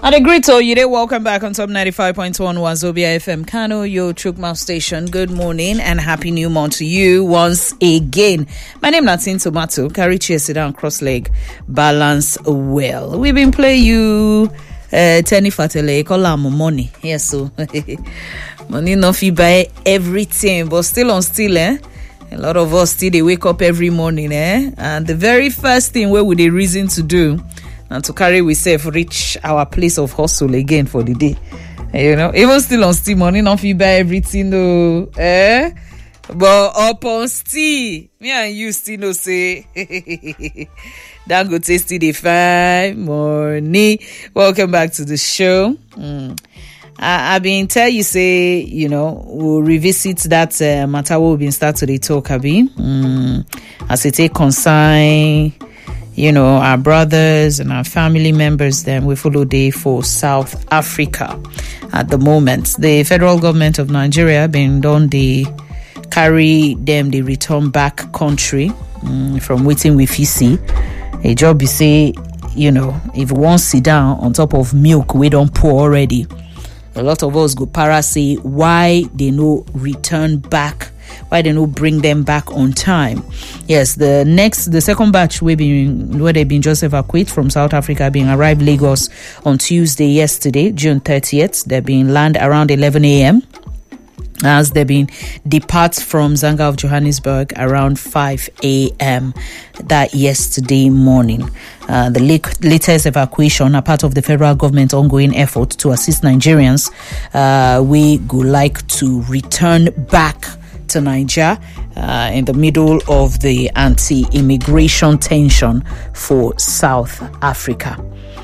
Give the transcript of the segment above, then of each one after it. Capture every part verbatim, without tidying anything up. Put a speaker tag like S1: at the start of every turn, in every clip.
S1: And a great all you day. Welcome back on Top ninety-five point one Wazobia F M Kano, your Chukma station. Good morning and happy new month to you once again. My name is Natin Tomato. Carry chair, sit down, cross leg, balance well. We've been playing you uh, Tenny Fatele, call her money. Yes, so money no fee buy everything, but still on still, eh? A lot of us still they wake up every morning, eh? And the very first thing where would they reason to do and to carry we self reach our place of hustle again for the day. You know, even still on still money, not fee buy everything, no, eh? But up on still, me and you still no say that go tasty the fine morning. Welcome back to the show. Mm. I, I've been tell you say, you know, we'll revisit that uh, matter we've been start to the talk, Abi. Mm. As it take concern, you know, our brothers and our family members, then we follow day for South Africa at the moment. The federal government of Nigeria been done the carry them the return back country um, from waiting with you see. A job you say, you know, if one sit down on top of milk we don't pour already. A lot of us go para say why they no return back. Why they no bring them back on time? Yes, the next, the second batch we been where they been just evacuated from South Africa being arrived Lagos on Tuesday yesterday, June thirtieth. They been land around eleven a.m. as they been depart from Zanga of Johannesburg around five a.m. that yesterday morning. Uh, the latest evacuation are part of the federal government's ongoing effort to assist Nigerians. Uh, we go like to return back to Niger uh, in the middle of the anti-immigration tension for South Africa.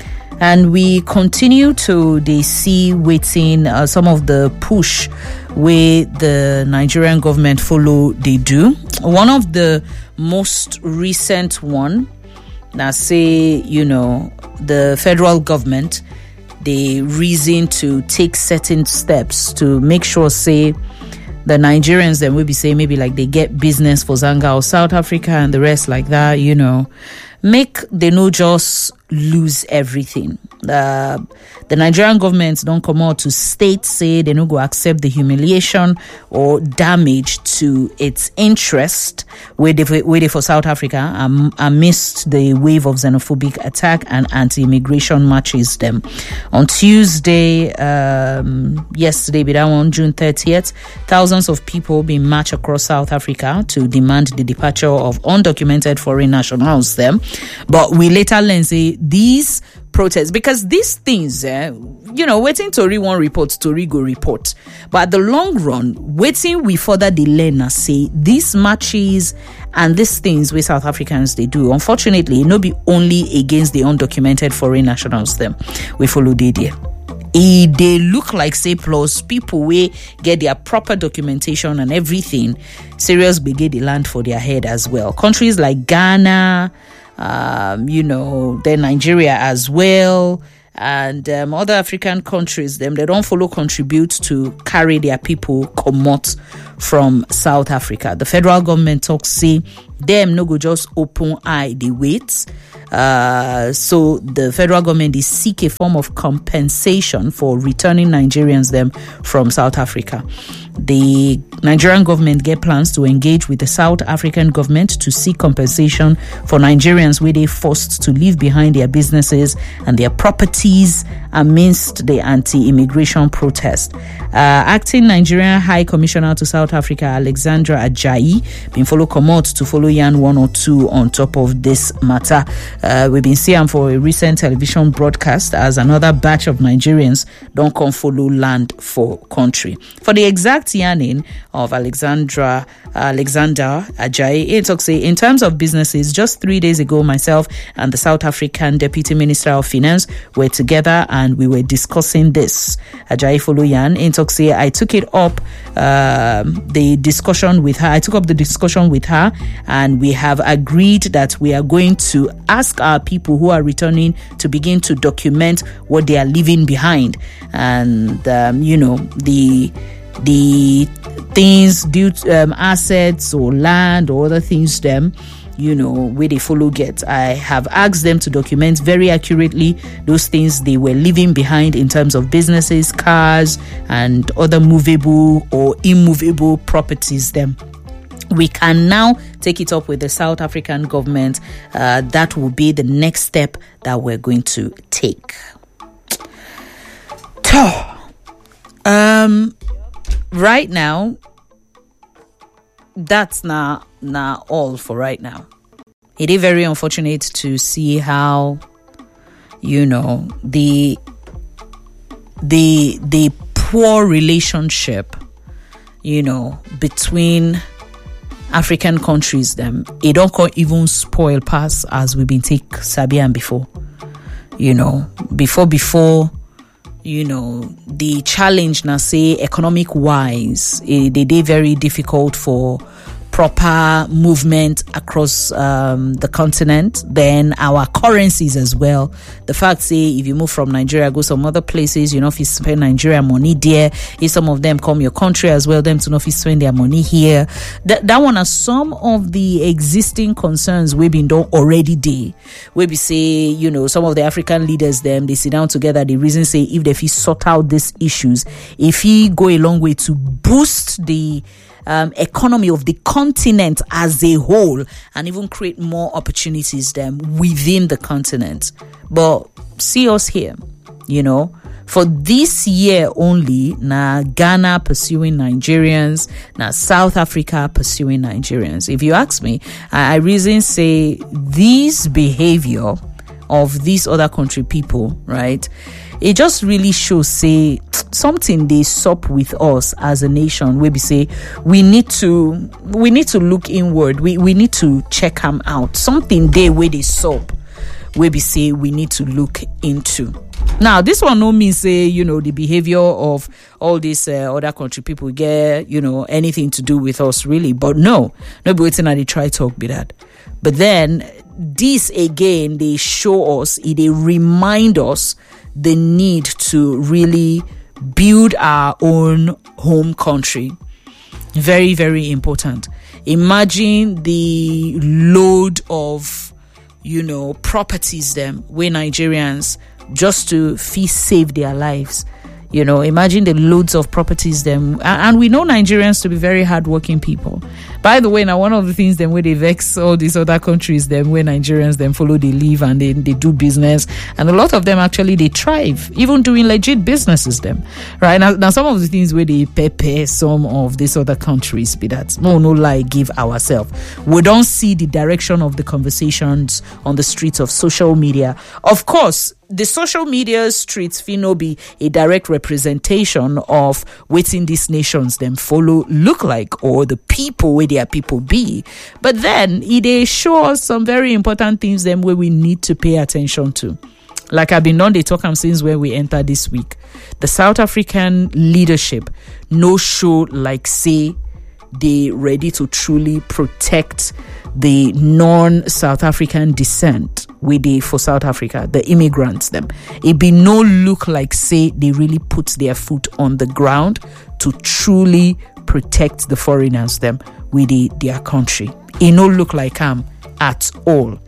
S1: And we continue to they see waiting uh, some of the push where the Nigerian government follow they do. One of the most recent one that say, you know, the federal government, they reason to take certain steps to make sure, say, the Nigerians then will be saying maybe like they get business for Zanga or South Africa and the rest like that, you know, make they no just lose everything. Uh, the Nigerian government don't come out to state say they no go accept the humiliation or damage to its interest waiting for South Africa um, amidst the wave of xenophobic attack and anti-immigration marches them. On Tuesday, um, yesterday, be that one, June thirtieth, thousands of people been marched across South Africa to demand the departure of undocumented foreign nationals them. But we later learn say these protests, because these things, eh, you know, waiting to read one report, Tori go report. But at the long run, waiting we further the learner say these marches and these things with South Africans they do, unfortunately, no be only against the undocumented foreign nationals them. We follow the idea. It, they look like say plus people we get their proper documentation and everything, serious brigade the land for their head as well. Countries like Ghana, Um, you know, then Nigeria as well, and um, other African countries, them they don't follow contribute to carry their people come out from South Africa. The federal government talks say them no go just open eye they wait. Uh, so the federal government is seek a form of compensation for returning Nigerians them from South Africa. The Nigerian government get plans to engage with the South African government to seek compensation for Nigerians where they forced to leave behind their businesses and their properties amidst the anti-immigration protest. Uh, acting Nigerian High Commissioner to South Africa, Alexandra Ajayi, been follow come out to follow Yan one or two on top of this matter. Uh, we've been seeing for a recent television broadcast as another batch of Nigerians don't come follow land for country. For the exact yarning of Alexandra Alexander Ajayi, it talks say in terms of businesses, just three days ago, myself and the South African Deputy Minister of Finance were together and we were discussing this. Ajayi follow Yan, it talks say I took it up uh, the discussion with her. I took up the discussion with her, and we have agreed that we are going to ask our people who are returning to begin to document what they are leaving behind, and um, you know the the things due to um, assets or land or other things them you know, where they follow get. I have asked them to document very accurately those things they were leaving behind in terms of businesses, cars, and other movable or immovable properties. Them. We can now take it up with the South African government. Uh, that will be the next step that we're going to take. Um, right now, that's not not all for right now. It is very unfortunate to see how, you know, the the the poor relationship, you know, between African countries, them it don't even spoil pass as we've been take Sabian before. You know, before before, you know, the challenge now say economic wise, it, they did very difficult for proper movement across um, the continent. Then our currencies as well. The fact say if you move from Nigeria, go some other places, you know, if you spend Nigeria money there, if some of them come your country as well, them to know if you spend their money here. That that one are some of the existing concerns we've been done already there. We be say, you know, some of the African leaders, them they sit down together. The reason say if they fit sort out these issues, if he go a long way to boost the Um, economy of the continent as a whole and even create more opportunities them within the continent. But see us here, you know, for this year only, na Ghana pursuing Nigerians, na South Africa pursuing Nigerians. If you ask me, I, I reason say this behavior of these other country people, right? It just really shows say something they sup with us as a nation where we say we need to we need to look inward. We we need to check them out. Something there where they sup where we say we need to look into. Now, this one no mean say, you know, the behavior of all these uh, other country people get, you know, anything to do with us really. But no, nobody waiting at the try talk be that. But then this again, they show us, they remind us the need to really build our own home country. Very, very important. Imagine the load of, you know, properties them where Nigerians just to fee save their lives. You know, imagine the loads of properties them, and we know Nigerians to be very hardworking people. By the way, now one of the things them where they vex all these other countries them where Nigerians them follow they live and they, they do business, and a lot of them actually they thrive, even doing legit businesses them. Right now, now some of the things where they pay some of these other countries be that no no lie give ourselves. We don't see the direction of the conversations on the streets of social media. Of course, the social media streets finno be a direct representation of waiting these nations them follow look like, or the people where their people be. But then it they show us some very important things them where we need to pay attention to. Like I've been on the talk since where we enter this week. The South African leadership no show like say they ready to truly protect the non-South African descent with the for South Africa, the immigrants them. It be no look like say they really put their foot on the ground to truly protect the foreigners them with the, their country. It no look like um at all.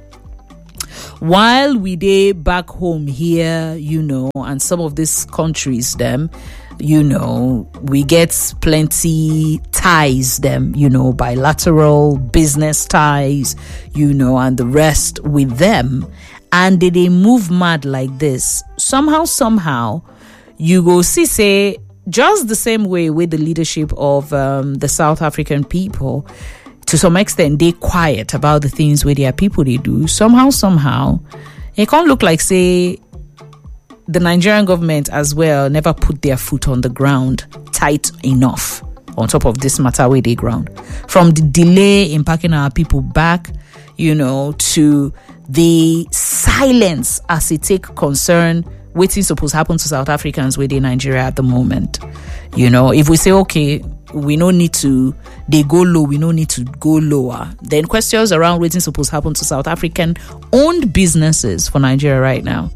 S1: While we dey back home here, you know, and some of these countries them, you know, we get plenty ties them, you know, bilateral business ties, you know, and the rest with them. And they, they move mad like this. Somehow, somehow, you go see, say, just the same way with the leadership of um, the South African people, to some extent, they quiet about the things where their people they do. Somehow, somehow, it can't look like, say, the Nigerian government as well never put their foot on the ground tight enough on top of this matter where they ground. From the delay in packing our people back, you know, to the silence as it take concern waiting supposed to happen to South Africans within Nigeria at the moment. You know, if we say, okay, we don't need to, they go low, we don't need to go lower, then questions around waiting supposed to happen to South African owned businesses for Nigeria right now.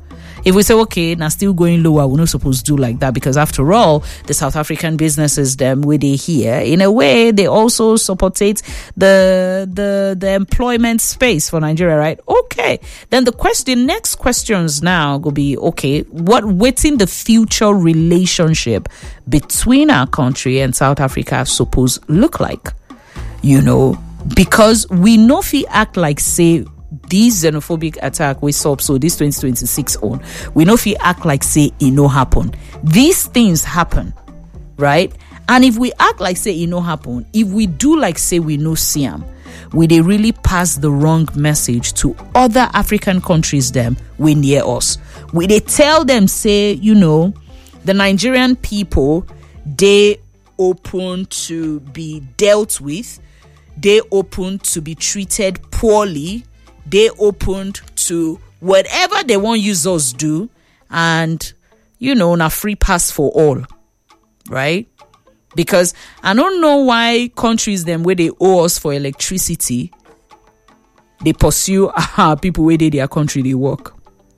S1: If we say, okay, now still going lower, we're not supposed to do like that, because after all, the South African businesses, them, where they here, in a way, they also supportate the, the, the employment space for Nigeria, right? Okay. Then the question, next questions now will be, okay, what, waiting the future relationship between our country and South Africa suppose look like? You know, because we know if we act like, say, this xenophobic attack we saw, so this twenty twenty-six on, we know if we act like, say, it no happen. These things happen, right? And if we act like, say, it no happen, if we do like, say, we no see them, will they really pass the wrong message to other African countries them we near us? Will they tell them, say, you know, the Nigerian people, they open to be dealt with, they open to be treated poorly, they opened to whatever they want users do, and you know, na free pass for all, right? Because I don't know why countries them where they owe us for electricity, they pursue uh, people where they their country they work.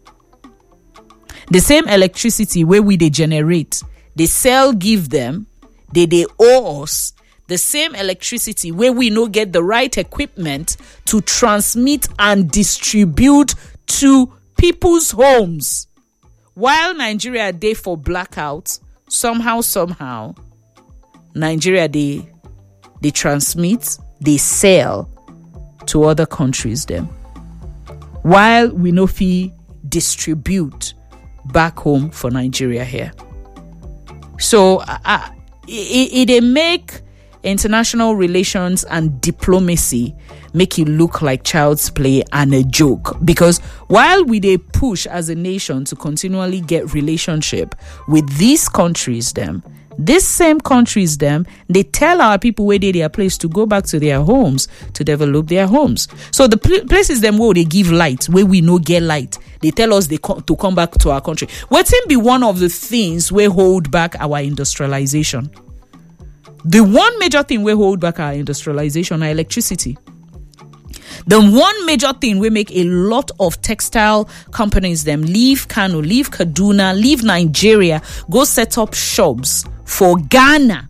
S1: The same electricity where we they generate, they sell, give them, they they owe us. The same electricity where we no get the right equipment to transmit and distribute to people's homes. While Nigeria day for blackouts, somehow, somehow, Nigeria they they transmit, they sell to other countries them. While we no fee distribute back home for Nigeria here. So uh, it, it, it make international relations and diplomacy make it look like child's play and a joke, because while we they push as a nation to continually get relationship with these countries them, these same countries them, they tell our people where they their place to go back to their homes to develop their homes. So the pl- places them where they give light, where we no get light, they tell us they co- to come back to our country. What's be one of the things we hold back our industrialization? The one major thing we hold back our industrialization are electricity. The one major thing we make a lot of textile companies them leave Kano, leave Kaduna, leave Nigeria, go set up shops for Ghana.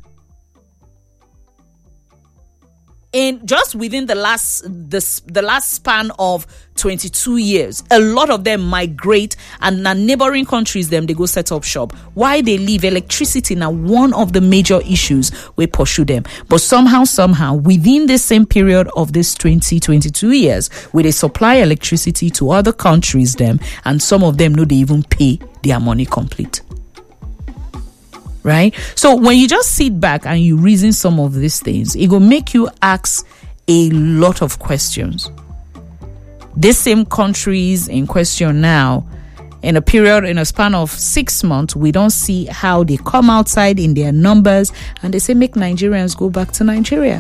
S1: And just within the last the, the last span of twenty-two years, a lot of them migrate, and na neighboring countries them they go set up shop. Why they leave? Electricity now one of the major issues we pursue them. But somehow, somehow, within the same period of this twenty, twenty-two years, where they supply electricity to other countries them, and some of them know they even pay their money complete. Right? So when you just sit back and you reason some of these things, it will make you ask a lot of questions. These same countries in question now, in a period, in a span of six months, we don't see how they come outside in their numbers and they say, make Nigerians go back to Nigeria.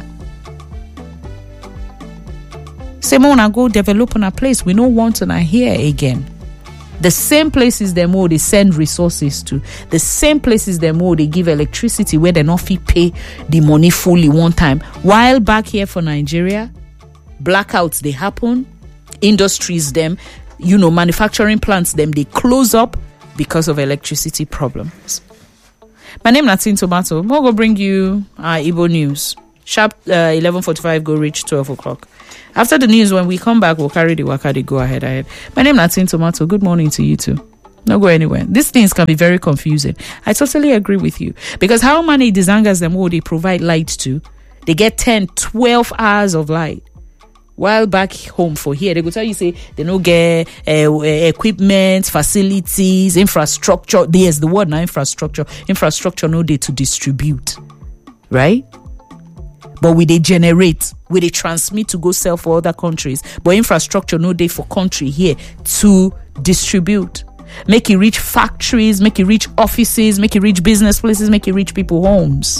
S1: Say, Mona, go develop on a place. We don't want to here again. The same places them all they send resources to, the same places them all they give electricity where they not fee pay the money fully one time. While back here for Nigeria, blackouts they happen, industries them, you know, manufacturing plants them they close up because of electricity problems. My name is Natin Tomato. We'll go bring you our Igbo news. Sharp uh, eleven forty-five go reach twelve o'clock. After the news, when we come back, we'll carry the waka, they go ahead, ahead. My name is Natin Tomato. Good morning to you too. Don't go anywhere. These things can be very confusing. I totally agree with you. Because how many Dizangas them all they provide light to? They get ten, twelve hours of light. While back home for here, they go tell you, say, they don't get uh, equipment, facilities, infrastructure. There's the word now, infrastructure. Infrastructure no day to distribute. Right? But we they generate, we they transmit to go sell for other countries. But infrastructure no day for country here to distribute. Make it reach factories, make it reach offices, make it reach business places, make it reach people homes.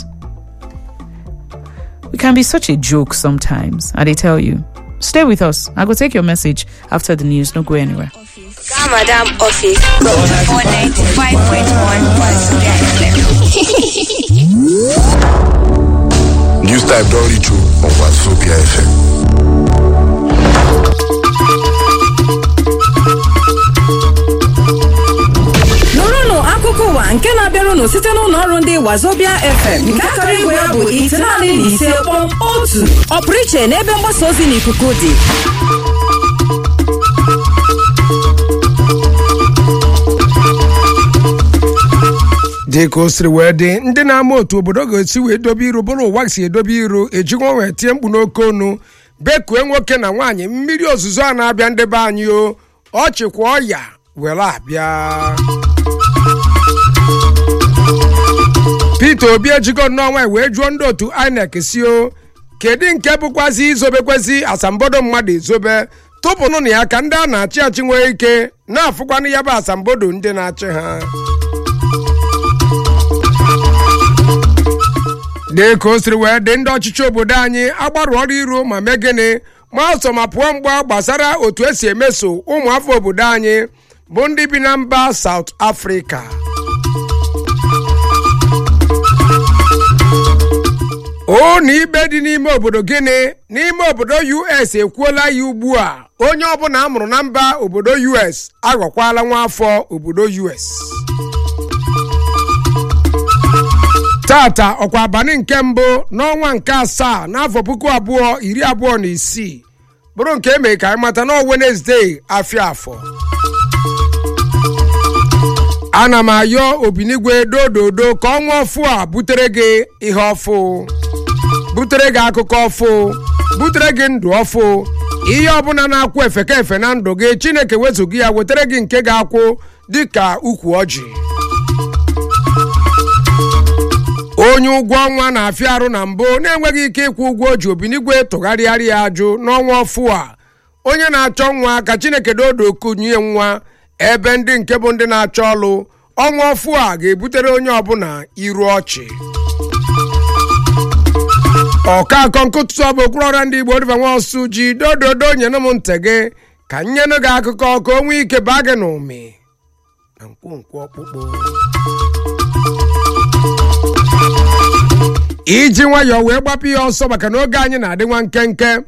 S1: We can be such a joke sometimes, and they tell you. Stay with us. I go take your message after the news. Don't go anywhere.
S2: Madam Office on ninety-five point one
S3: News type don't reach you on Wazobia F M.
S4: ọma nke na-abịara unu site n'ụlọ ọrụ ndị Wazobia F M nke akara igwe ya bụ itenaanị na ise kpọm otu ọ pụrụ iche n'ebe mgbasa ozi n'ikuku dị.
S5: dịka o siri wee dị ndị na-ama otu obodo ga-esi wee dobe iru bụrụ ụwa si edobe iru ejikwa wee tie mkpu n'oke onu bekue nwoke na nwaanyị mmiri ozuzo a na-abịa ndị be anyị o ọchịkwa ọya were abịa. Peter Obi ejigo nnọọ wee jụọ ndị otu I N E C si o kedu nke bụkwazi izobekwezi asambodo mmadụ ezobe tụpụnụ na ya ka ndị a na-achị achị nwee ike na-afụkwanụ ya bụ asambodo ndị na-achị ha. dịka o siri wee dị ndị ọchịchị obodo anyị agbarụ ọrụ iru ma mee gịnị ma ọsọ ma pụọ mgba gbasara otu esi emeso ụmụafọ obodo anyị bụ ndị bi na mba South Africa. o na ibe dị n'ime obodo gịnị n'ime obodo U S ekwuola ya ugbu a onye ọbụla a mụrụ na mba obodo U S aghọkwala nwa afọ obodo U S. tata ọkwa abalị nke mbụ n'ọnwa nke asaa n'afọ puku abụọ iri abụọ na isii bụrụ nke eme ka anyị mata na Wednesday afịa afọ. ana m ayọ Obinigwe dododo ka ọnwa ọfụ a butere gị ihe ọfụ, butere gị akụkọ ọfụ, butere gị ndụ ọfụ, ihe ọbụla na-akwụ efeke efe na ndụ gị Chineke wezụga ya wetere gị nke ga-akwụ dịka ukwu ọjị. onye ụgwọ ọnwa na-afịa arụ na mbụ na-enweghị ike ịkwụ ụgwọ ji Obinigwe tụgharịarị ya ajụ n'ọnwa ọfụ a onye na-achọ nwa ka Chineke dodo kunye nwa ebe ndị nke bụ ndị na-achọ ọlụ ọnwa ọfụ a ga-ebutere onye ọbụla iru ọchị. ọka akọ nkụtụtụ ọ bụ okwuruọra ndị Igbo dịba nwa ọsụ ji dododo nyenụ m ntị gị ka nyenụ gị akụkọ ka o nwee ike baa gị n'ụmị na nkwonkwo ọkpụkpụ. iji nwayọọ wee gbapụ ihe ọsọ maka na oge anyị na-adị nwa nkenke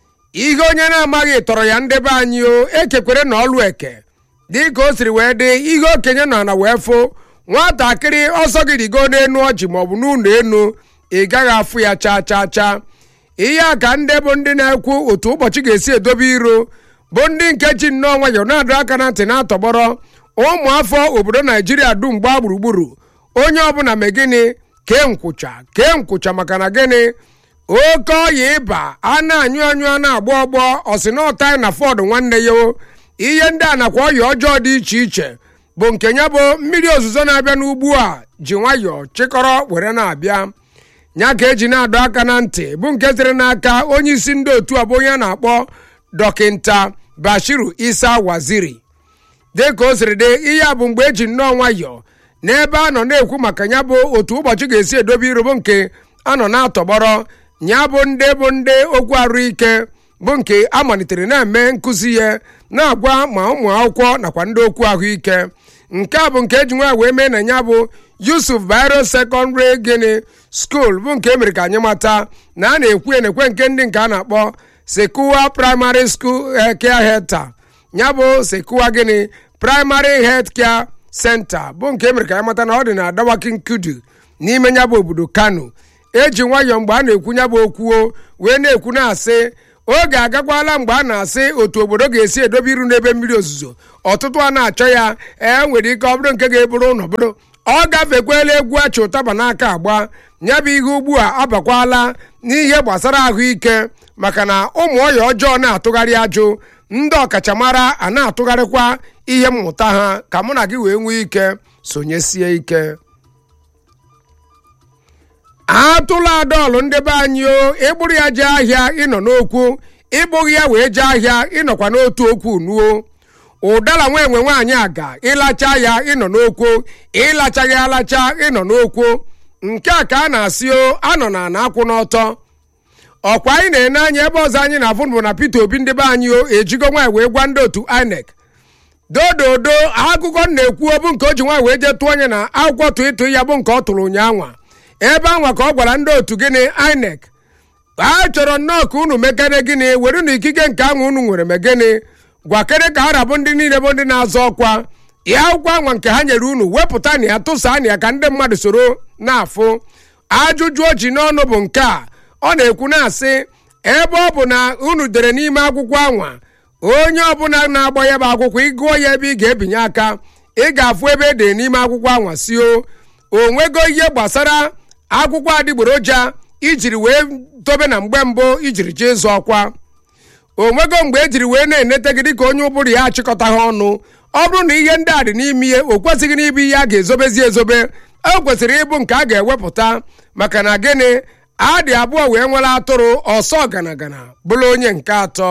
S5: ihe onye na-amaghị tọrọ ya ndebe anyị o ekekwere na ọlụ eke dịka o siri wee dị ihe okenye nọ na wee fụ nwatakịrị ọsọ gị rigo n'enu ọjị maọbụ n'ụlọ enu ị gaghị afụ ya chaa chaa chaa. ihe a ka ndị bụ ndị na-ekwu otu ụbọchị ga-esi edobe iro bụ ndị nke ji nnọọ nwayọọ na-adọ aka na ntị na-atọgbọrọ ụmụafọ obodo Naijiria dum gbaa gburugburu onye ọbụla mee gịnị kee nkwụcha kee nkwụcha maka na gịnị oke ọya ịba a na-anyụ anyụ a na-agbọ ọgbọ ọsịnọta na Ford nwanne ya ihe ndị a nakwa ọya ọjọọ dị iche iche bụ nke ya bụ mmiri ozuzo na-abịa n'ugbu a ji nwayọọ chịkọrọ were na-abịa nya ka eji na-adọ aka na ntị bụ nke siri n'aka onye isi ndị otu a bụ onye a na-akpọ dọkịnta Bashiru Isa Waziri. dịka o siri dị ihe a bụ mgbe eji nnọọ nwayọọ n'ebe a nọ na-ekwu maka ya bụ otu ụbọchị ga-esi edobe iru bụ nke a nọ na-atọgbọrọ nya bụ ndị bụ ndị okwu arụ ike bụ nke a malitere na-eme nkụzi ya na-agwa ma ụmụ akwụkwọ nakwa ndị okwu ahụike. nke a bụ nke eji nwa wee mee na ya bụ Yusuf Bayero Secondary Gini School bụ nke emere ka anyị mata na a na-ekwu enekwe nke ndị nke a na-akpọ Sekuwa Primary School Care Center ya bụ Sekuwa Gini Primary Health Care Center bụ nke emere ka anyị mata na ọ dị na Dawakin Kudu n'ime ya bụ obodo Kano. eji nwayọọ mgbe a na-ekwu ya bụ okwuo wee na-ekwu na-asị oge agakwala mgbe a na-asị otu obodo ga-esi edobe iru n'ebe mmiri ozuzo ọtụtụ a na-achọ ya e nwere ike ọ bụrụ nke ga-eburu ụlọ bụrụ ọ gafekwela egwu achị ụtaba n'aka agba ya bụ ihe ugbu a abakwala n'ihe gbasara ahụike maka na ụmụ ọya ọjọọ na-atụgharị ajụ ndị ọkachamara a na-atụgharịkwa ihe mmụta ha ka mụ na gị wee nwee ike sonyesie ike. atụla adọọlụ ndị be anyị o ịgbụrụ ya jee ahịa ịnọ n'okwu ịbụghị ya wee jee ahịa ịnọkwa n'otu okwu nuo ụdara nwa enwe nwaanyị aga ịlacha ya ịnọ n'okwu ịlachaghị alacha ịnọ n'okwu nke a ka a na-asị o anọ na ana akwụ n'ọtọ ọkwa anyị na-ene anya ebe ọzọ anyị na-afụ bụ na Peter Obi ndị be anyị o ejigo nwaanyị wee gwa ndị otu I N E C dododo akụkọ na-ekwu bụ nke o ji nwaanyị wee jee tụọ onye na akwụkwọ tụ ịtụ ya bụ nke ọ tụrụ ụnyaahụ ebe anwa ka ọ gwara ndị otu gịnị I N E C a chọrọ nnọọ ka unu mekere gịnị were na ikike nke ahụ unu nwere megịnị gwakere ka arabụ ndị niile bụ ndị na-azọ ọkwa ya akwụkwọ anwa nke ha nyere unu wepụta na ya tụsaa na ya ka ndị mmadụ soro na-afụ. Ajụjụ o ji n'ọnụ bụ nke a, ọ na-ekwu na-asị ebe ọ bụ na unu dere n'ime akwụkwọ anwa onye ọbụla na-agba ya bụ akwụkwọ ịgụọ ya ebe ị ga-ebinye aka ị ga-afụ ebe e dere n'ime akwụkwọ anwa si o onwego ihe gbasara akwụkwọ adịgboroja ijiri wee dobe na mgbe mbụ ijiri jee ịzụ ọkwa. Onwego mgbe ejiri wee na-enete gị dịka onye ụbụrụ ya achịkọta ha ọnụ. Ọ bụrụ na ihe ndị a dị n'ime ihe o kwesịghị n'ịbụ ihe a ga-ezobezi ezobe, o kwesịrị ịbụ nke a ga-ewepụta maka na gịnị adị abụọ wee nwere atụrụ ọsọ ganagana bụrụ onye nke atọ.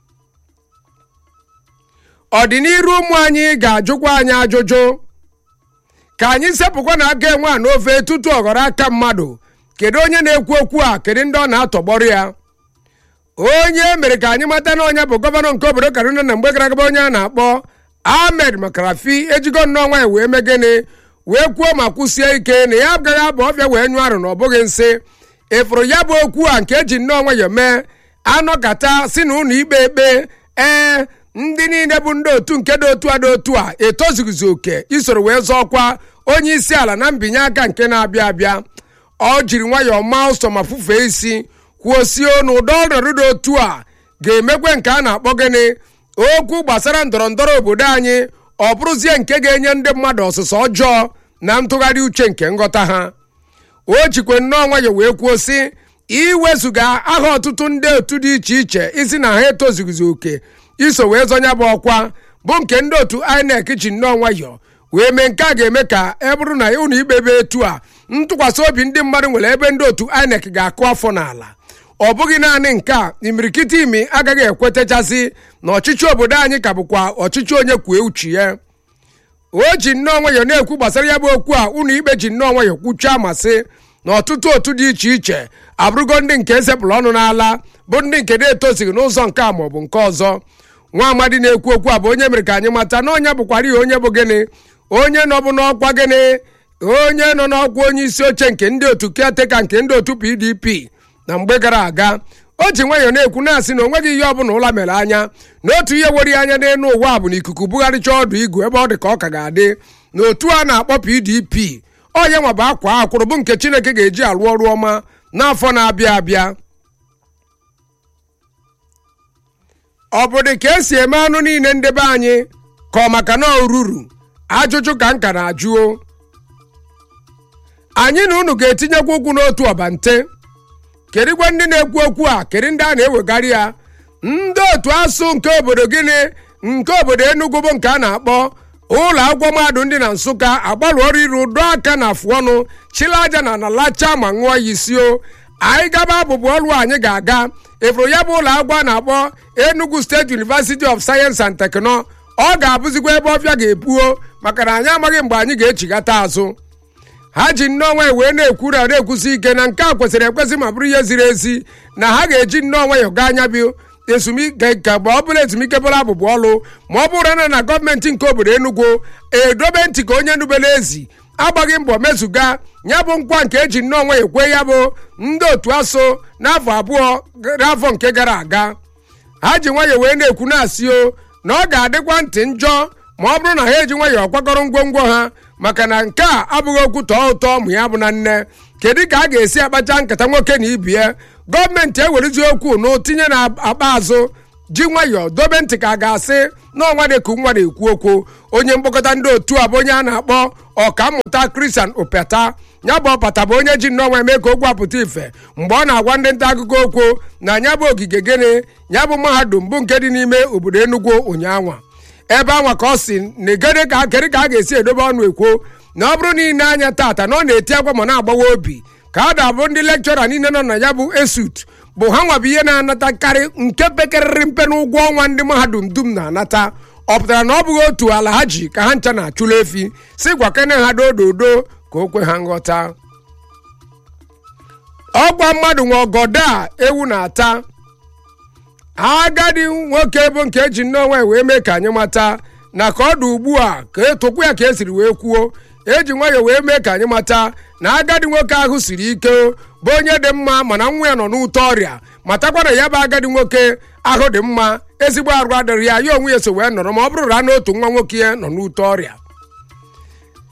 S5: Ọdịnihu ụmụ anyị ga-ajụkwa anyị ajụjụ ka anyị sepụkwa na aka enwe a n'ofe tutu ọ ghọrọ aka mmadụ. Kedu onye na-ekwu okwu a? Kedu ndị ọ na-atọgbọrọ ya? Onye mere ka anyị mata na onye bụ gọvanọ nke obodo Kaduna na mgbe gara aga onye a na-akpọ Ahmed Makarafi ejigo nnọọ nwa ya wee mee gịnị wee kwuo ma kwụsie ike na ya agaghị abụ ọbịa wee nyụọ arụ na ọ bụghị nsị. Ịfụrụ ya bụ okwu a nke eji nnọọ nwa ya mee anọkata si na ụlọ ikpe ekpe ee ndị niile bụ ndị otu nke dị otu a dị otu a etozughịzi oke isoro wee zọọkwa onye isi ala na mbinye aka nke na-abịa abịa. Ọ jiri nwayọọ maa ụsọ ma fufee isi kwuosio na ụdọ ọnọdụ dị otu a ga-emekwe nke a na-akpọ gịnị okwu gbasara ndọrọ ndọrọ obodo anyị ọ bụrụzie nke ga-enye ndị mmadụ ọsụsọ ọjọọ na ntụgharị uche nke nghọta ha. O jikwe nnọọ nwayọọ wee kwuo sị iwezụga aha ọtụtụ ndị otu dị iche iche isi na ha etozughịzi oke iso wee zọnya bụ ọkwa bụ nke ndị otu I N E C ji nnọọ nwayọọ wee mee nke a ga-eme ka e bụrụ na ụlọ ikpe ebe etu a ntụkwasị obi ndị mmadụ nwere ebe ndị otu I N E C ga-akụ afọ n'ala. Ọ bụghị naanị nke a, imirikiti imi agaghị ekwetechasị na ọchịchị obodo anyị ka bụkwa ọchịchị onye kwue uche ya. O ji nnọọ nwayọọ na-ekwu gbasara ya bụ okwu a ụlọ ikpe ji nnọọ nwayọọ kwuchaa ma sị na ọtụtụ otu dị iche iche abụrụgo ndị nke esepụrụ ọnụ n'ala bụ ndị nke na-etozighị n'ụzọ nke a maọbụ nke ọzọ. Nwa amadi na-ekwu okwu a bụ onye mere ka anyị mata na onye bụkwara ihe onye bụ gịnị onye nọbụ n'ọkwa gịnị onye nọ n'ọkwa onye isi oche nke ndị otu keteka nke ndị otu P D P na mgbe gara aga. O ji nwayọọ na-ekwu na-asị na o nweghị ihe ọbụla ụla mere anya na otu ihe were anya n'elu ụwa bụ na ikuku bugharịcha ọdụ igwe ebe ọ dị ka ọ ka ga-adị na otu a na-akpọ P D P. Onye nwa bụ akwa akwụrụ bụ nke Chineke ga-eji alụ ọrụ ọma n'afọ na-abịa abịa. Ọ bụ dị ka esi eme anụ niile ndebe anyị ka ọ maka na oruru ajụjụ ka nka na-ajụo. Anyị na unu ga-etinyekwa ụkwụ n'otu ọbante. Kerigwe ndị na-ekwu okwu a keri ndị a na-ewegharị ya ndị otu asụ nke obodo gịnị nke obodo Enugu bụ nke a na-akpọ ụlọ akwụkwọ mahadum ndị na Nsụka agbalụ ọrụ iru dọọ aka na afụ ọnụ chịla aja na nalacha ma ṅụọ ya isio. Anyị gaba abụbụ ọrụ anyị ga-aga ịfụrụ ya bụ ụlọ akwụkwọ a na-akpọ Enugu State University of Science and Techno. Ọ ga-abụzikwa ebe ọfịa ga-epuo maka na anyị amaghị mgbe anyị ga-echigata azụ. Ha ji nnọọ nwayọọ wee na-ekwuru a na-ekwusi ike na nke a kwesịrị ekwesị ma bụrụ ihe ziri ezi na ha ga-eji nnọọ nwayọọ gaa anya bụ ezumike ka ma ọ bụrụ ezumike bụrụ abụbụ ọlụ ma ọ bụrụ na na gọọmenti nke obodo Enugu edobe ntị ka onye nubere ezi agbaghị mbọ mezuga ya bụ nkwa nke eji nnọọ nwayọọ kwe ya bụ ndị otu asụ n'afọ abụọ n'afọ nke gara aga. Ha ji nwayọọ wee na-ekwu na-asị o na ọ ga-adịkwa ntị njọ ma ọ bụrụ na ha eji nwayọọ kwakọrọ ngwongwo ha maka na nke a abụghị okwu tọọ ụtọ ụmụ ya bụ na nne. Kedu ka a ga-esi akpacha nkata nwoke na ibie gọọmenti ewerezi okwu na tinye na akpa azụ ji nwayọọ dobe ntị ka a ga-asị n'ọnwa dị ka nwa na-ekwu okwu. Onye mkpokọta ndị otu a bụ onye a na-akpọ ọkammụta Christian Opeta ya bụ ọpata bụ onye ji nnọọ eme ka okwu apụta ife mgbe ọ na-agwa ndị nta akụkọ okwu na ya bụ ogige gịnị ya bụ mahadum bụ nke dị n'ime obodo Enugu ụnyaahụ. Ebe anwa ka ọ si na egede ka akịrị ka a ga-esi edobe ọnụ ekwo na ọ bụrụ niile anya tata na ọ na-eti akwa ma na-agbawa obi ka a da-abụ ndị lekchọra niile nọ na ya bụ esut bụ ha nwabụ ihe na-anatakarị nke pekarịrị mpe n'ụgwọ ọnwa ndị mahadum dum na-anata. Ọ pụtara na ọ bụghị otu ala ha ji ka ha ncha na-achụla efi si gwakene ha dododo ka o kwe ha nghọta. Ọgwa mmadụ nwe ọgọdọ a ewu na-ata. Agadi nwoke bụ nke eji nnọọ wee mee ka anyị mata na ka ọ dị ugbu a ka etokwu ya ka esiri wee kwuo eji nwayọọ wee mee ka anyị mata na agadi nwoke ahụ siri ike bụ onye dị mma mana nwa ya nọ n'ute ọrịa matakwa na ya bụ agadi nwoke ahụ dị mma ezigbo arụ adịrị ya ya onwe ya so wee nọrọ ma ọ bụrụ na n'otu nwa nwoke ya nọ n'ute ọrịa.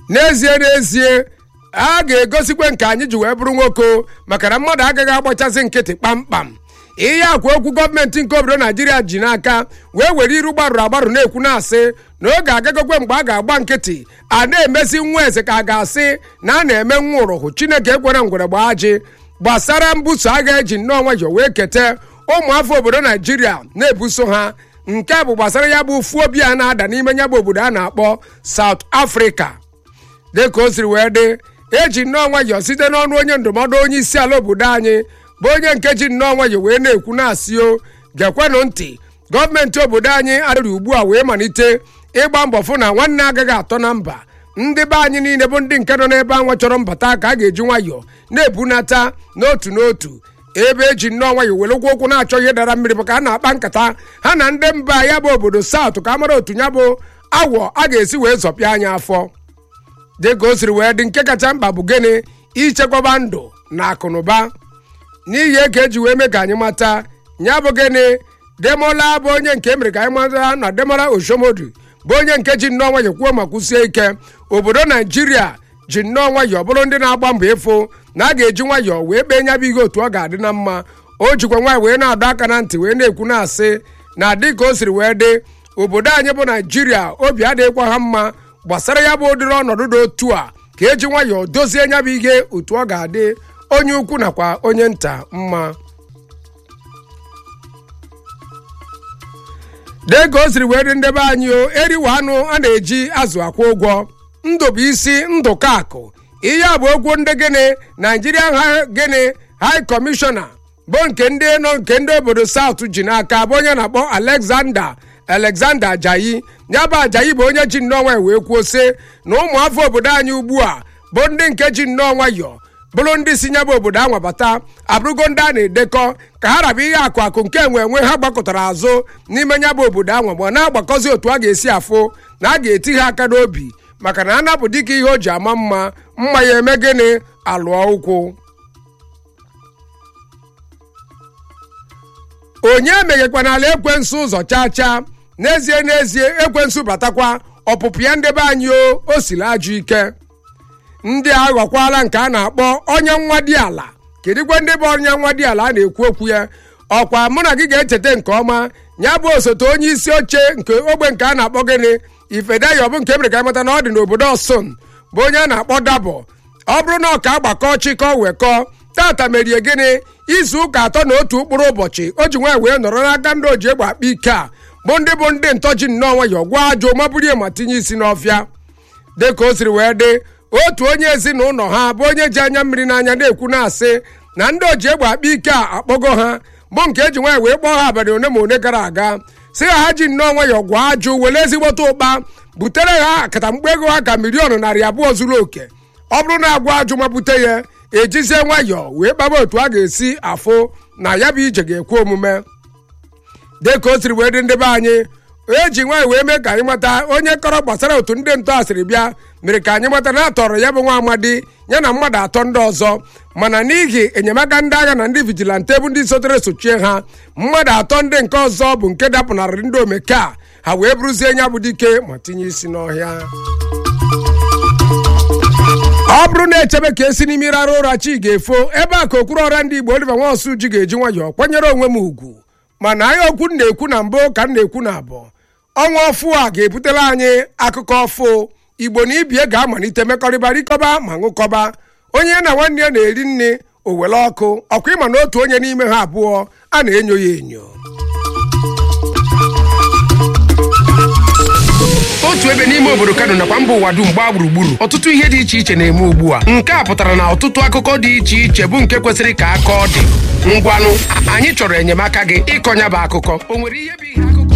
S5: n'ezie n'ezie a ga-egosikwe nke anyị ji wee bụrụ nwoke maka na mmadụ agaghị agbachasị nkịtị kpamkpam. ihe akwa okwu gọọmenti nke obodo Naijiria ji n'aka wee were iru gbarụrụ agbarụ na-ekwu na-asị na oge agagokwe mgbe a ga-agba nkịtị a na-emesi nwa eze ka a ga-asị na a na-eme nwa ụrụhụ. Chineke ekwere ngwere gbaa ji gbasara mbuso agha eji nnọọ nwayọọ wee kete ụmụafọ obodo Naijiria na-ebuso ha. nke a bụ gbasara ya bụ ufu obi a na-ada n'ime ya bụ obodo a na-akpọ South Africa. dịka o siri wee dị eji nnọọ nwayọọ site n'ọnụ onye ndụmọdụ onye isi ala obodo anyị bụ onye nke ji nnọọ nwayọọ wee na-ekwu na-asị o gekwenụ ntị gọọmenti obodo anyị arịrị ugbu a wee malite ịgba mbọ fụ na nwanne agaghị atọ na mba. ndị be anyị niile bụ ndị nke nọ n'ebe anwa chọrọ mbata ka a ga-eji nwayọọ na-ebunata n'otu n'otu ebe eji nnọọ nwayọọ were ụkwụ ụkwụ na-achọ ihe dara mmiri maka a na-akpa nkata ha na ndị mba ya bụ obodo South ka a mara otu ya bụ awọ a ga-esi wee zọpịa anyị afọ. dịka o siri wee dị nke kacha mkpa bụ gịnị ichekwaba ndụ na akụnụba. n'ihi eke eji wee mee ka anyị mata ya bụ gịnị Demola bụ onye nke mere ka anyị mata na Demola Oshomodu bụ onye nke ji nnọọ nwayọọ kwuo ma kwụsie ike obodo Naijiria ji nnọọ nwayọọ bụrụ ndị na-agba mbọ ịfụ na a ga-eji nwayọọ wee kpee nyabụ ihe otu ọ ga-adị na mma. o jikwa nwaanyị wee na-adọ aka na ntị wee na-ekwu na-asị na dịka o siri wee dị obodo anyị bụ Naijiria obi adịghịkwa ha mma gbasara ya bụ ụdịrị ọnọdụ dị otu a ka eji nwayọọ dozie nyabụ ihe otu ọ ga-adị onye ukwu nakwa onye nta mma. dịka o siri wee dị ndebe anyị o eriwe anụ a na-eji azụ akwụ ụgwọ ndụ bụ isi ndụ ka akụ. ihe a bụ okwu ndị gịnị Nigerian gịnị High Commissioner bụ nke ndị nọ nke ndị obodo South ji n'aka bụ onye na-akpọ Alexander Alexander Ajayi. ya bụ Ajayi bụ onye ji nnọọ nwayọọ wee kwuo sị na ụmụafọ obodo anyị ugbu a bụ ndị nke ji nnọọ nwayọọ bụrụ ndị si nyaba obodo anwa bata abụrụgo ndị a na-edekọ ka ha raba ihe akụ akụ nke enwe enwe ha gbakọtara azụ n'ime nyaba obodo anwa ma na-agbakọzi otu a ga-esi afụ na a ga-eti ha aka n'obi maka na anapụ dịka ihe o ji ama mma mma ya eme gịnị alụọ ụkwụ. onye meghekwana ala ekwensu ụzọ chaa chaa n'ezie n'ezie ekwensu batakwa ọpụpụ ya ndebe anyị o o siri ajụ ike. ndị a ghọkwala nke a na-akpọ onye nwa dị ala. kedụkwa ndị bụ onye nwa dị ala a na-ekwu okwu ya ọkwa mụ na gị ga-echeta nke ọma ya bụ osote onye isi oche nke ogbe nke a na-akpọ gịnị Ifedayo bụ nke mere ka amata na ọ dị n'obodo Ọsụn bụ onye a na-akpọ Dabo. ọ bụrụ na ọ ka agbakọ chịkọ wekọ tata merie gịnị izu ụka atọ na otu ụkpụrụ ụbọchị o ji nwaanyị wee nọrọ n'aka ndị oji egbe akpa ike a bụ ndị bụ ndị ntọji nnọọ nwayọọ gwa ajọ ma burie ma tinye isi n'ọfịa. dịka o siri wee dị otu onye ezinụlọ ha bụ onye ji anya mmiri n'anya na-ekwu na-asị na ndị oji egbe akpa ike a akpọgo ha bụ nke eji nwaanyị wee kpọọ ha abalị one ma one gara aga sị ha ha ji nnọọ nwayọọ gwa ajụ were ezigbote ụkpa butere ha akatamkpo ego ha ka miliọn narị abụọ zuru oke. ọ bụrụ na agwa ajụ ma bute ya ejizie nwayọọ wee kpaba otu a ga-esi afụ na ya bụ ije ga-ekwe omume. dịka o siri wee dị ndị be anyị eji nwaanyị wee mee ka anyị mata onye kọrọ gbasara otu ndị ntọ asịrị bịa mere ka anyị mata na atọrọ ya bụ nwa amadi ya na mmadụ atọ ndị ọzọ mana n'ihi enyemaka ndị agha na ndị vigilante bụ ndị sotere sochie ha mmadụ atọ ndị nke ọzọ bụ nke dapụnarịrị ndị omeke a ha wee bụrụzie nya bụ dike ma tinye isi n'ọhịa. ọ bụrụ na echebe ka esi n'ime ịrara ụra chi ga-efo ebe a ka okpuru ọra ndị Igbo Oliver Nwosu ji ga-eji nwayọọ kwanyere onwe m ugwu mana anyị okwu na-ekwu na mbụ ka m na-ekwu na abụọ ọnwa ọfụ a ga-ebutere anyị akụkọ ọfụ Igbo na ibie ga-amalite mekọrịba rikọba ma ṅụkọba onye na nwanne ya na-eri nne o were ọkụ ọkwa ịma na otu onye n'ime ha abụọ a na-enyo ya enyo. otu ebe n'ime obodo Kano nakwa mba ụwa dum gbaa gburugburu ọtụtụ ihe dị iche iche na-eme ugbu a nke a pụtara na ọtụtụ akụkọ dị iche iche bụ nke kwesịrị ka aka ọ dị. ngwanụ anyị chọrọ enyemaka gị ịkọnya bụ akụkọ. o nwere ihe bụ ihe akụkọ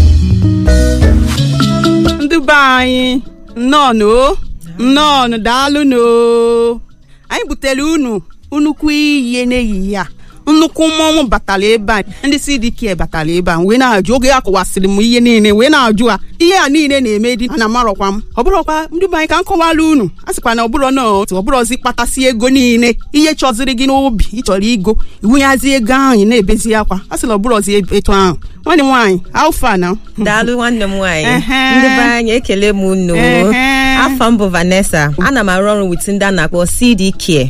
S6: ndị be anyị nnọọ nnọọ daalụnụ anyị butere unu nnukwu ihe n'ehihie a nnukwu mmọnwụ batara ebe a ndị C D K batara ebe a wee na-ajụ oge akọwasịrị m ihe niile wee na-ajụ a ihe a niile na-eme dị ana marọkwa m ọ bụrụkwa ndị be anyị ka m kọwara unu a sịkwa na ọ bụrụ na otu ọ bụrụzi kpatasị ego niile ihe chọziri gị n'obi ịchọrọ igo iwunyazi ego ahụ na-ebezi akwa a sị na ọ bụrụzi etu ahụ nwanne m nwaanyị how far now?
S7: Daalụ nwanne m nwaanyị. Ndị be anyị ekele m unu. Afọ m bụ Vanessa. Ana m arụ ọrụ with ndị a na-akpọ C D Care.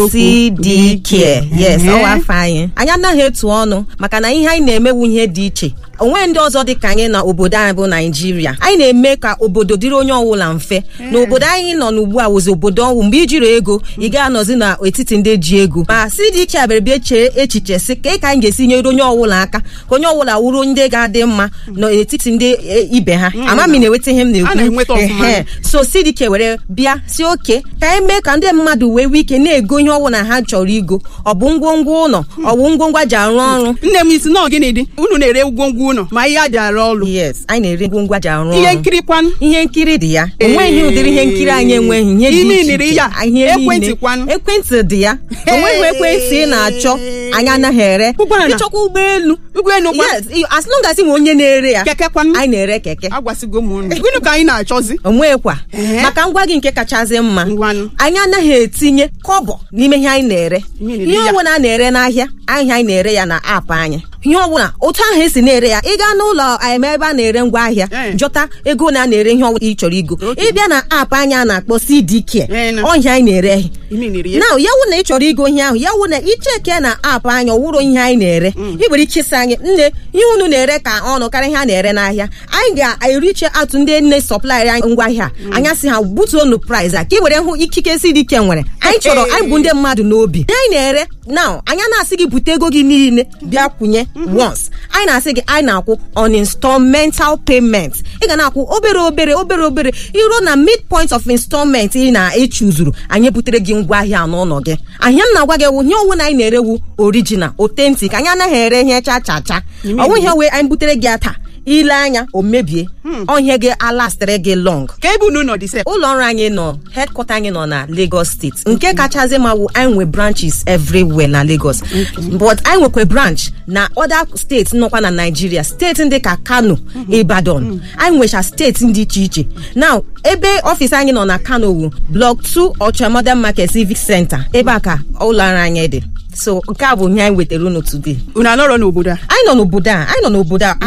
S7: C D Care. Yes, ọ afọ anyị. Anyị anaghị etu ọnụ maka na ihe anyị na-emewu ihe dị iche. Onwe ndị ọzọ dị ka anyị na obodo anyị bụ Nigeria. Anyị na-eme ka obodo dịrị onye ọbụla mfe. Na obodo anyị nọ n'ugbu a wụzi obodo ọwụ mgbe ijiri ego ị ga-anọzi n'etiti ndị ji ego. Ma C D Care bịara bịa chee echiche sị ka ka anyị ga-esi nyere onye ọbụla aka ka onye ọbụla wụrụ ndị ga-adị mma n'etiti ndị ibe ha. Ama m na-enweta ihe m na-ekwu. So C D Care were bịa si oke ka anyị mee ka ndị mmadụ wee nwee ike na-ego ihe ọbụla ha chọrọ igo. Ọ bụ ngwongwo ụlọ, ọ bụ ngwongwo ji arụ ọrụ.
S6: Nne m isi na gịnị dị? Unu na-ere ngwongwo ụlọ ma ihe ji arụ ọrụ.
S7: Yes, anyị na-ere ngwongwo ji arụ ọrụ.
S6: Ihe nkiri kwanụ?
S7: Ihe nkiri dị ya. Onweghị ụdịrị ihe nkiri anyị enweghị ihe dị iche iche.
S6: Ekwentị kwanụ?
S7: Ekwentị dị ya. Onweghị ekwentị ị na-achọ anyị anaghị ere. Ịchọkwa ụgbọelu.
S6: Ụgbọelu kwa?
S7: Yes, as long as ị nwe onye na-ere ya.
S6: Keke kwanụ?
S7: Anyị na-ere keke.
S6: Agwasịgo m unu. Gịnị ka anyị na-achọzi?
S7: Onwekwa. Maka ngwa gị nke kachasị mma. Anyị anaghị etinye kọbọ n'ime ihe anyị na-ere. Ihe ọbụla a na-ere n'ahịa, ahịa anyị na-ere ya na app anyị. Ihe ọbụla otu ahụ esi na-ere ya, ị gaa n'ụlọ ebe a na-ere ngwa ahịa jọta ego na na-ere ihe ọbụla ị chọrọ igo. Ịbịa na app anyị a na-akpọ C D Care, ọhịa anyị na-ere. Na ya wụ na ị chọrọ igo ihe ahụ, ya wụ na icheke na app anyị ọwụrụ ihe anyị na-ere. Ị nwere ike ịsị anyị nne ihe unu na-ere ka ọnụ karịa ihe a na-ere n'ahịa. Anyị ga-eriche atụ ndị nne supplier anyị ngwa ahịa. Anyị asị ha butuo nu price a ka ị were hụ ikike C D Care nwere. Anyị chọrọ anyị bụ ndị mmadụ n'obi. Anyị na-ere now anyị na-asị gị bute ego gị niile bịa kwụnye once. Anyị na-asị gị anyị na-akwụ on installmental payment. Ị ga na-akwụ obere obere obere obere iruo na midpoint of installment ị na-echuzuru anyị butere gị ngwa ahịa n'ụlọ gị. Ahịa m na-agwa gị wụ nye onwe na anyị na-erewu original authentic. Anyị anaghị ere ihe cha cha cha. Ọ nweghị wee anyị butere gị ata ile anya o mebie onye gị alastịrị gị long.
S6: Ka ebe unu nọ dị sef?
S7: Ụlọ ọrụ anyị nọ headquarter anyị nọ na Lagos State. Nke kachasị ma wụ anyị nwe branches everywhere na Lagos. But anyị nwekwe branch na other states nọkwa na Nigeria. Steeti ndị ka Kano, Ibadan. Anyị nwecha steeti ndị iche iche. Now ebe ọfịs anyị nọ na Kano wu block two Ocha Modern Market Civic Center. Ebe a ka ụlọ ọrụ anyị dị. So nke a bụ ihe anyị wetara unu today.
S6: Unu anọrọ n'obodo a?
S7: Anyị nọ n'obodo a, anyị nọ n'obodo a.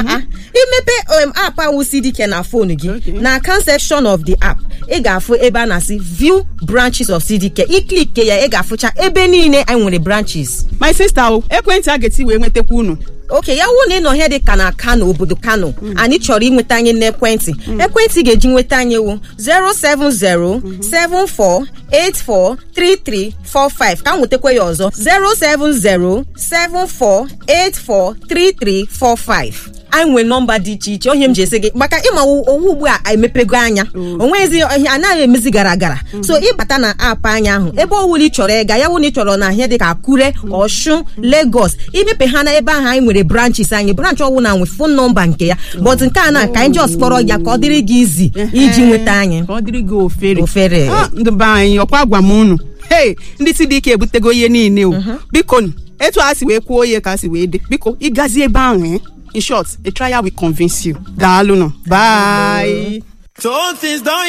S7: Imepe um, app ahụ C D Care na phone gị na account section of the app, ị ga-afụ ebe a na-asị view branches of C D Care. Ị klik ya, ị ga-afụcha ebe niile anyị nwere branches.
S6: My sister, ekwentị a ga-eti wee nwetakwa unu.
S7: Okay, ya wụ na ị nọ ihe dị ka na Kano, obodo Kano, anyị chọrọ inweta anyị n'ekwentị. Ekwentị ga-eji nweta anyị wụ zero seven zero seven four eight four three three four five. Ka m nwetakwa ya ọzọ zero seven zero seven four eight four three three four five. Anyị nwere nọmba dị iche iche. Onye m ji esi gị maka ịma owu ugbu a emepego anya, onwezi ihe anaghị emezi gara gara. So ịbata na app anya ahụ ebe ọwụla ị chọrọ ịga, ya wụ na ị chọrọ na ihe dị ka Akure, Osun, Lagos, imepe ha na ebe ahụ anyị nwere branches anyị. Branch ọwụla nwe phone number nke ya, but nke a na ka anyị just kpọrọ ya ka ọ dịrị gị izi iji nweta anyị,
S6: ka ọ dịrị gị ofere
S7: ofere.
S6: Ndị be anyị ọkwa gwa m unu, hey, ndị C D Care ebutego ihe niile o. Biko etu a si wee kwuo ihe ka si wee dị, biko ịgazi ebe ahụ. In short, a trial will convince you. Daalụ no. Bye.
S8: So things don't